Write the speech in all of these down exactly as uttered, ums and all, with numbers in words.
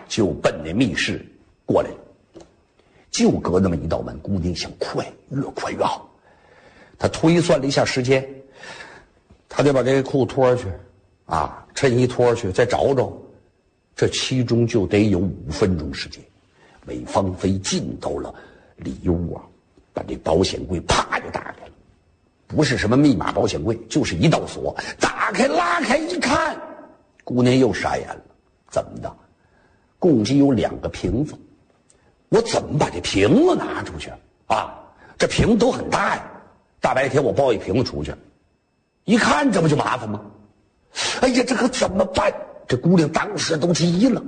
就奔那密室过来了。就隔那么一道门，姑娘想快，越快越好。她推算了一下时间，她得把这个裤脱去，啊，衬衣脱去，再找找，这其中就得有五分钟时间。韦芳菲进到了里屋啊，把这保险柜啪就打开了，不是什么密码保险柜，就是一道锁。打开拉开一看，姑娘又傻眼了，怎么的？共计有两个瓶子。我怎么把这瓶子拿出去啊？这瓶都很大呀，大白天我抱一瓶子出去，一看这不就麻烦吗？哎呀，这可怎么办？这姑娘当时都急了。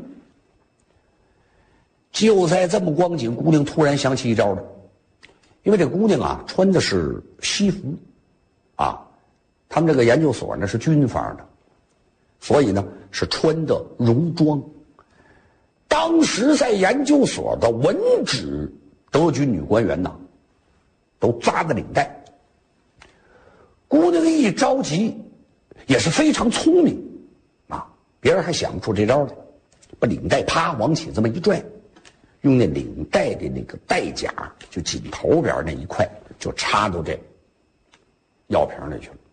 就在这么光景，姑娘突然想起一招来，因为这姑娘啊穿的是西服，啊，他们这个研究所呢是军方的，所以呢是穿的戎装。当时在研究所的文职德军女官员呐，都扎着领带。姑娘一着急，也是非常聪明啊，别人还想不出这招来，把领带啪往起这么一拽，用那领带的那个带夹，就颈头边那一块，就插到这药瓶里去了，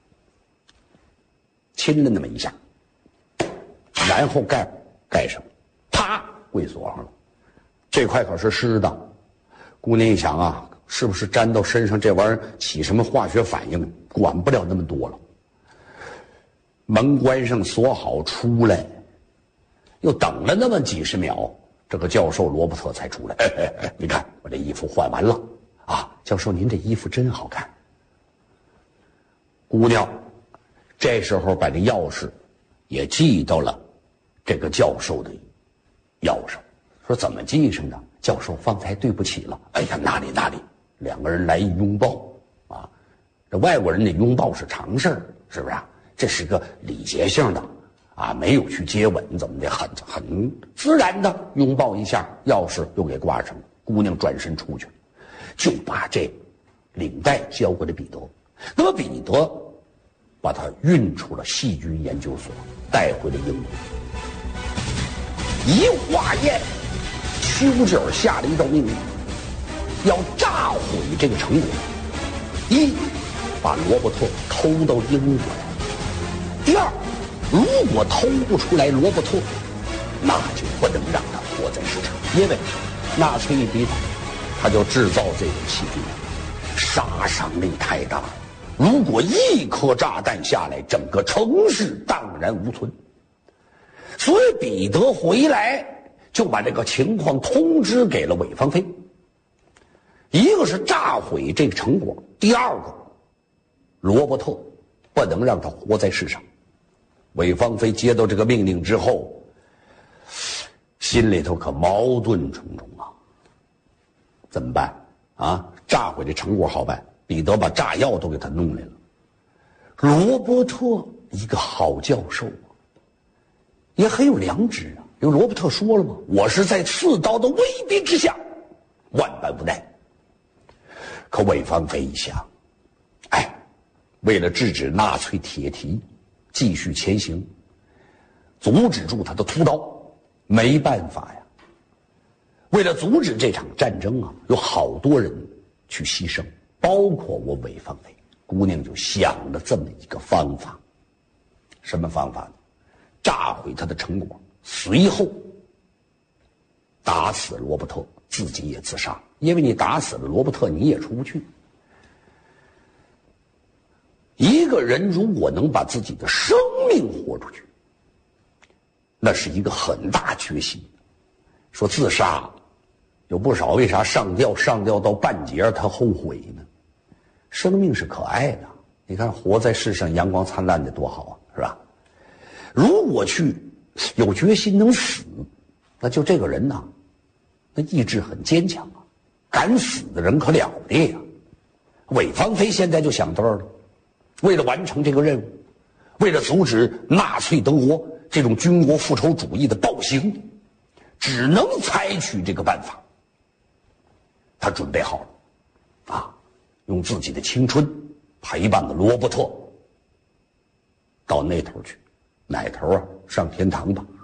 亲了那么一下，然后盖盖上，啪。柜锁上了，这块可是湿的。姑娘一想啊，是不是粘到身上这玩意儿起什么化学反应？管不了那么多了。门关上锁好，出来，又等了那么几十秒，这个教授罗伯特才出来。哎哎哎，你看我这衣服换完了啊，教授您这衣服真好看。姑娘这时候把这钥匙也系到了这个教授的钥匙，说怎么系上的？教授方才对不起了。哎呀，哪里哪里，两个人来一拥抱啊！这外国人的拥抱是常事儿，是不是啊？这是个礼节性的啊，没有去接吻怎么的，很很自然的拥抱一下，钥匙又给挂上了。姑娘转身出去，就把这领带交给了彼得。那么彼得把他运出了细菌研究所，带回了英国。一化验，丘吉尔下了一道命令，要炸毁这个成果。一，把罗伯特偷到英国来；第二，如果偷不出来罗伯特，那就不能让他活在世上，因为纳粹一逼他，他就制造这种细菌，杀伤力太大。如果一颗炸弹下来，整个城市荡然无存。所以彼得回来就把这个情况通知给了韦芳菲，一个是炸毁这个成果，第二个罗伯特不能让他活在世上。韦芳菲接到这个命令之后，心里头可矛盾重重啊，怎么办啊？炸毁这成果好办，彼得把炸药都给他弄来了。罗伯特一个好教授也很有良知啊，因为罗伯特说了嘛，我是在刺刀的威逼之下，万般无奈。可韦芳菲一想，哎，为了制止纳粹铁蹄继续前行，阻止住他的屠刀，没办法呀。为了阻止这场战争啊，有好多人去牺牲，包括我韦芳菲。姑娘就想了这么一个方法，什么方法呢？炸毁他的成果，随后打死罗伯特，自己也自杀。因为你打死了罗伯特，你也出不去。一个人如果能把自己的生命活出去，那是一个很大决心。说自杀有不少，为啥上吊上吊到半截他后悔呢？生命是可爱的，你看活在世上阳光灿烂的多好啊，是吧？如果去有决心能死，那就这个人呐，那意志很坚强啊，敢死的人可了得呀。韦芳菲现在就想到了，为了完成这个任务，为了阻止纳粹德国这种军国复仇主义的暴行，只能采取这个办法。他准备好了啊，用自己的青春陪伴了罗伯特到那头去，哪头啊？上天堂吧。